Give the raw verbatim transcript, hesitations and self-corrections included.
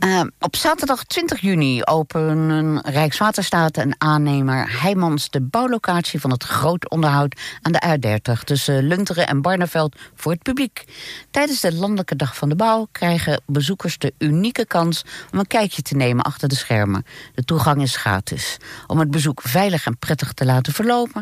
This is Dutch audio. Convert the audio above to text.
Uh, op zaterdag twintig juni openen Rijkswaterstaat en aannemer Heijmans de bouwlocatie van het groot onderhoud aan de A dertig tussen Lunteren en Barneveld voor het publiek. Tijdens de Landelijke Dag van de Bouw krijgen bezoekers de unieke kans om een kijkje te nemen achter de schermen. De toegang is gratis. Om het bezoek veilig en prettig te laten verlopen